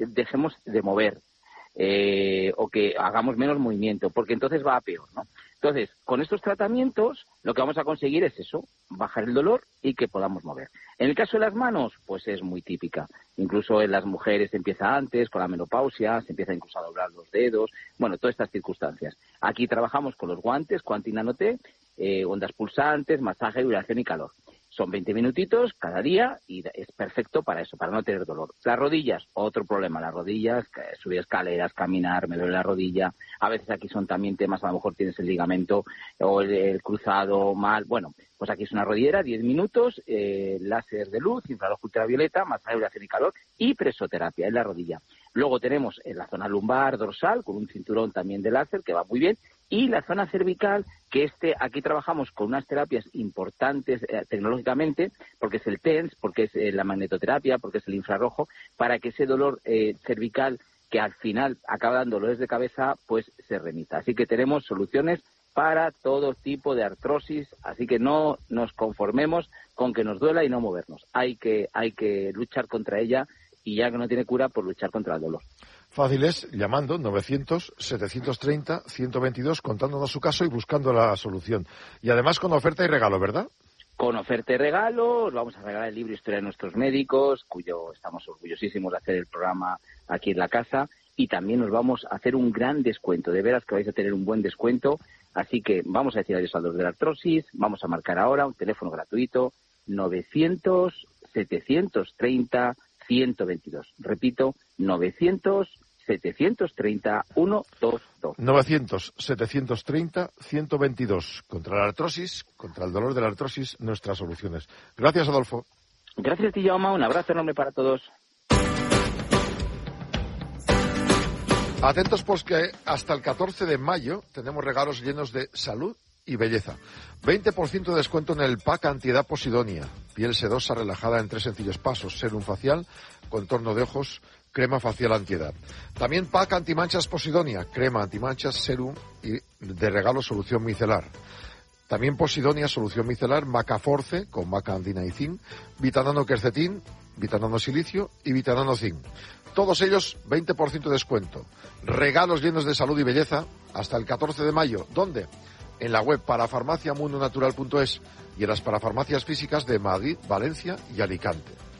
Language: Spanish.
dejemos de mover. O que hagamos menos movimiento, porque entonces va a peor, ¿no? Entonces, con estos tratamientos, lo que vamos a conseguir es eso, bajar el dolor y que podamos mover. En el caso de las manos, pues es muy típica. Incluso en las mujeres empieza antes, con la menopausia, se empieza incluso a doblar los dedos, bueno, todas estas circunstancias. Aquí trabajamos con los guantes, Quanti Nano T, ondas pulsantes, masaje, vibración y calor. Son 20 minutitos cada día y es perfecto para eso, para no tener dolor. Las rodillas, otro problema. Las rodillas, subir escaleras, caminar, me duele la rodilla. A veces aquí son también temas, a lo mejor tienes el ligamento o el cruzado mal. Bueno, pues aquí es una rodillera, 10 minutos, láser de luz, infrarrojo ultravioleta, masaje, vibración y calor y presoterapia en la rodilla. Luego tenemos en la zona lumbar, dorsal, con un cinturón también de láser que va muy bien. Y la zona cervical, que aquí trabajamos con unas terapias importantes tecnológicamente, porque es el TENS, porque es la magnetoterapia, porque es el infrarrojo, para que ese dolor cervical, que al final acaba dando dolores de cabeza, pues se remita. Así que tenemos soluciones para todo tipo de artrosis, así que no nos conformemos con que nos duela y no movernos. Hay que luchar contra ella y ya que no tiene cura, pues luchar contra el dolor. Fácil es llamando 900-730-122, contándonos su caso y buscando la solución. Y además con oferta y regalo, ¿verdad? Con oferta y regalo, os vamos a regalar el libro Historia de nuestros médicos, cuyo estamos orgullosísimos de hacer el programa aquí en la casa, y también os vamos a hacer un gran descuento. De veras que vais a tener un buen descuento, así que vamos a decir adiós al dolor de la artrosis, vamos a marcar ahora un teléfono gratuito, 900-730-122. Repito, 900-730-122. 900-730-122. Contra la artrosis, contra el dolor de la artrosis, nuestras soluciones. Gracias, Adolfo. Gracias, Guillermo. Un abrazo enorme para todos. Atentos, pues, que hasta el 14 de mayo tenemos regalos llenos de salud y belleza. 20% de descuento en el pack antiedad Posidonia. Piel sedosa relajada en 3 sencillos pasos. Serum facial, contorno de ojos, crema facial antiedad. También pack antimanchas Posidonia. Crema antimanchas, serum y de regalo solución micelar. También Posidonia, solución micelar, Macaforce con maca andina y zinc, Vitanano quercetín, Vitanano silicio y Vitanano zinc. Todos ellos 20% de descuento. Regalos llenos de salud y belleza hasta el 14 de mayo. ¿Dónde? En la web parafarmaciamundonatural.es y en las parafarmacias físicas de Madrid, Valencia y Alicante.